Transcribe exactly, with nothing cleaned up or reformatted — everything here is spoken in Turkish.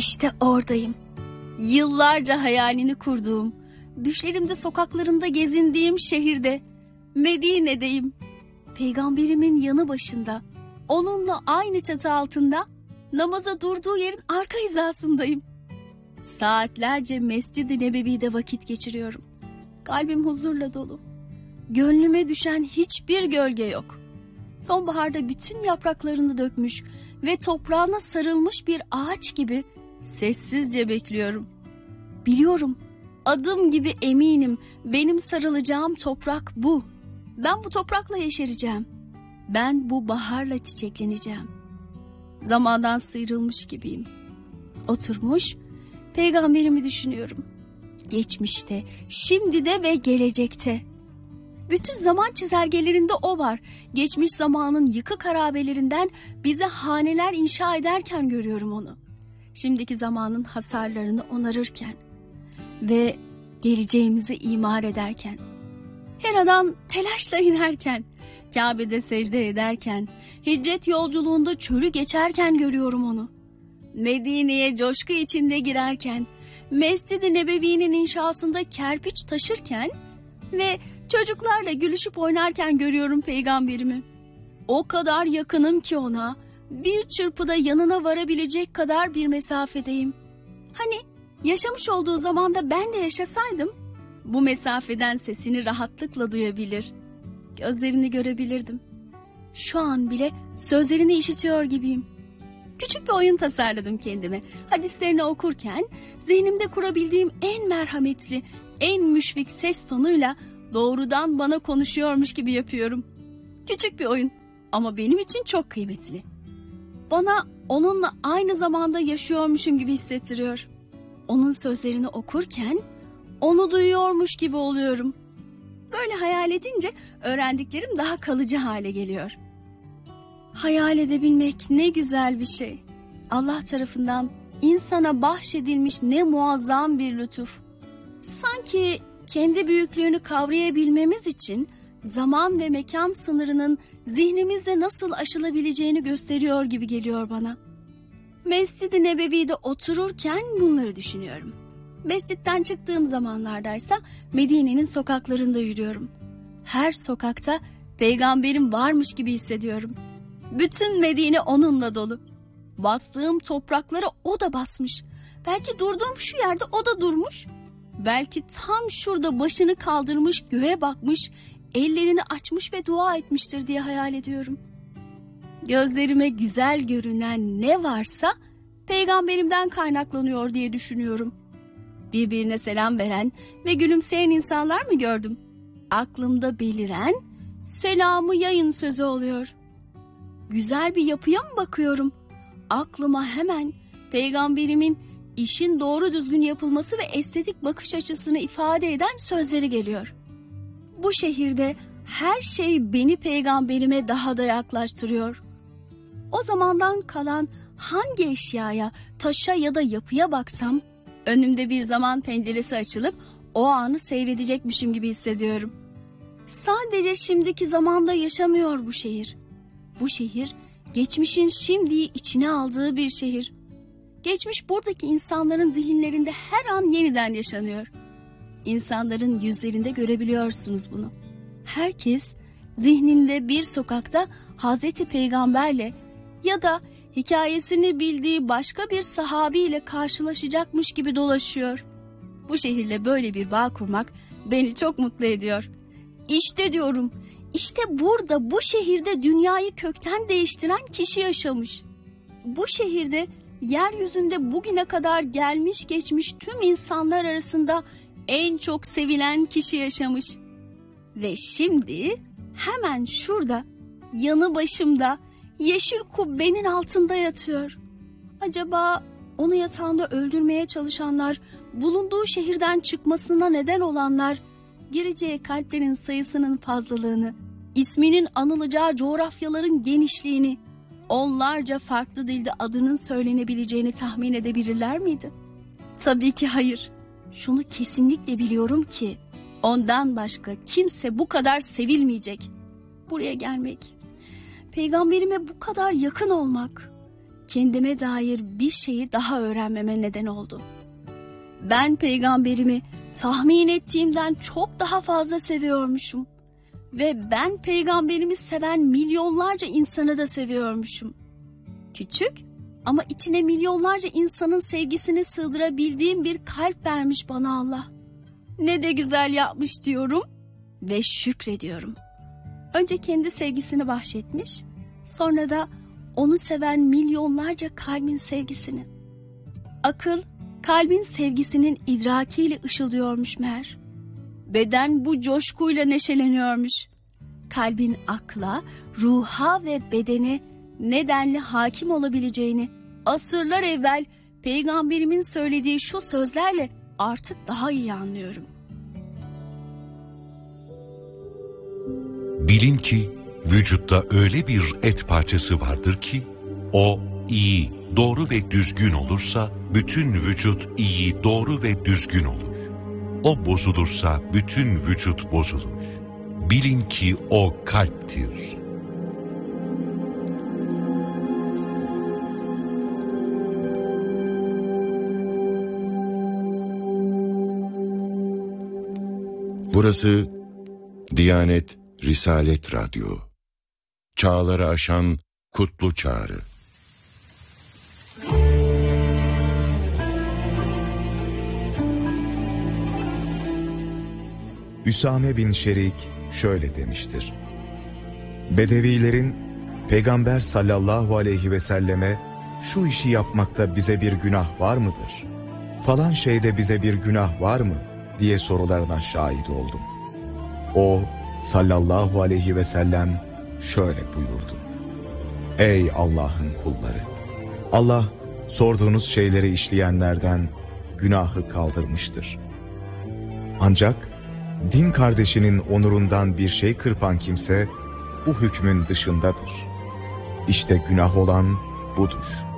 İşte oradayım. Yıllarca hayalini kurduğum, düşlerimde sokaklarında gezindiğim şehirde, Medine'deyim. Peygamberimin yanı başında, onunla aynı çatı altında, namaza durduğu yerin arka hizasındayım. Saatlerce Mescid-i Nebevi'de vakit geçiriyorum. Kalbim huzurla dolu. Gönlüme düşen hiçbir gölge yok. Sonbaharda bütün yapraklarını dökmüş ve toprağına sarılmış bir ağaç gibi sessizce bekliyorum. Biliyorum, adım gibi eminim, benim sarılacağım toprak bu. Ben bu toprakla yeşereceğim. Ben bu baharla çiçekleneceğim. Zamandan sıyrılmış gibiyim. Oturmuş peygamberimi düşünüyorum. Geçmişte, şimdi de ve gelecekte. Bütün zaman çizelgelerinde o var. Geçmiş zamanın yıkık harabelerinden bize haneler inşa ederken görüyorum onu. Şimdiki zamanın hasarlarını onarırken ve geleceğimizi imar ederken. Hera'dan telaşla inerken, Kabe'de secde ederken, hicret yolculuğunda çölü geçerken görüyorum onu. Medine'ye coşku içinde girerken, Mescid-i Nebevi'nin inşasında kerpiç taşırken ve çocuklarla gülüşüp oynarken görüyorum peygamberimi. O kadar yakınım ki ona, bir çırpıda yanına varabilecek kadar bir mesafedeyim. Hani yaşamış olduğu zamanda ben de yaşasaydım, bu mesafeden sesini rahatlıkla duyabilir, gözlerini görebilirdim. Şu an bile sözlerini işitiyor gibiyim. Küçük bir oyun tasarladım kendime. Hadislerini okurken zihnimde kurabildiğim en merhametli, en müşfik ses tonuyla doğrudan bana konuşuyormuş gibi yapıyorum. Küçük bir oyun ama benim için çok kıymetli. Bana onunla aynı zamanda yaşıyormuşum gibi hissettiriyor. Onun sözlerini okurken onu duyuyormuş gibi oluyorum. Böyle hayal edince öğrendiklerim daha kalıcı hale geliyor. Hayal edebilmek ne güzel bir şey. Allah tarafından insana bahşedilmiş ne muazzam bir lütuf. Sanki kendi büyüklüğünü kavrayabilmemiz için zaman ve mekan sınırının zihnimizde nasıl aşılabileceğini gösteriyor gibi geliyor bana. Mescid-i Nebevi'de otururken bunları düşünüyorum. Mescitten çıktığım zamanlardaysa Medine'nin sokaklarında yürüyorum. Her sokakta peygamberim varmış gibi hissediyorum. Bütün Medine onunla dolu. Bastığım topraklara o da basmış. Belki durduğum şu yerde o da durmuş. Belki tam şurada başını kaldırmış, göğe bakmış, ellerini açmış ve dua etmiştir diye hayal ediyorum. Gözlerime güzel görünen ne varsa peygamberimden kaynaklanıyor diye düşünüyorum. Birbirine selam veren ve gülümseyen insanlar mı gördüm? Aklımda beliren selamı yayın sözü oluyor. Güzel bir yapıya mı bakıyorum? Aklıma hemen peygamberimin işin doğru düzgün yapılması ve estetik bakış açısını ifade eden sözleri geliyor. Bu şehirde her şey beni peygamberime daha da yaklaştırıyor. O zamandan kalan hangi eşyaya, taşa ya da yapıya baksam, önümde bir zaman penceresi açılıp o anı seyredecekmişim gibi hissediyorum. Sadece şimdiki zamanda yaşamıyor bu şehir. Bu şehir, geçmişin şimdiyi içine aldığı bir şehir. Geçmiş buradaki insanların zihinlerinde her an yeniden yaşanıyor. İnsanların yüzlerinde görebiliyorsunuz bunu. Herkes zihninde bir sokakta Hazreti Peygamberle ya da hikayesini bildiği başka bir sahabiyle karşılaşacakmış gibi dolaşıyor. Bu şehirle böyle bir bağ kurmak beni çok mutlu ediyor. İşte diyorum, işte burada, bu şehirde dünyayı kökten değiştiren kişi yaşamış. Bu şehirde yeryüzünde bugüne kadar gelmiş geçmiş tüm insanlar arasında en çok sevilen kişi yaşamış. Ve şimdi hemen şurada, yanı başımda, yeşil kubbenin altında yatıyor. Acaba onu yatağında öldürmeye çalışanlar, bulunduğu şehirden çıkmasına neden olanlar, gireceği kalplerin sayısının fazlalığını, isminin anılacağı coğrafyaların genişliğini, onlarca farklı dilde adının söylenebileceğini tahmin edebilirler miydi? Tabii ki hayır. Şunu kesinlikle biliyorum ki ondan başka kimse bu kadar sevilmeyecek. Buraya gelmek, peygamberime bu kadar yakın olmak, kendime dair bir şeyi daha öğrenmeme neden oldu. Ben peygamberimi tahmin ettiğimden çok daha fazla seviyormuşum. Ve ben peygamberimi seven milyonlarca insanı da seviyormuşum. Küçük ama içine milyonlarca insanın sevgisini sığdırabildiğim bir kalp vermiş bana Allah. Ne de güzel yapmış diyorum ve şükrediyorum. Önce kendi sevgisini bahşetmiş, sonra da onu seven milyonlarca kalbin sevgisini. Akıl, kalbin sevgisinin idrakiyle ışıldıyormuş meğer. Beden bu coşkuyla neşeleniyormuş. Kalbin akla, ruha ve bedene nedenli hakim olabileceğini asırlar evvel peygamberimin söylediği şu sözlerle artık daha iyi anlıyorum. Bilin ki vücutta öyle bir et parçası vardır ki o iyi, doğru ve düzgün olursa bütün vücut iyi, doğru ve düzgün olur. O bozulursa bütün vücut bozulur. Bilin ki o kalptir. Burası Diyanet Risalet Radyo. Çağları aşan kutlu çağrı. Üsame bin Şerik şöyle demiştir: Bedevilerin Peygamber sallallahu aleyhi ve selleme şu işi yapmakta bize bir günah var mıdır? Falan şeyde bize bir günah var mı? diye sorularına şahit oldum. O sallallahu aleyhi ve sellem şöyle buyurdu: Ey Allah'ın kulları! Allah sorduğunuz şeyleri işleyenlerden günahı kaldırmıştır. Ancak din kardeşinin onurundan bir şey kırpan kimse bu hükmün dışındadır. İşte günah olan budur.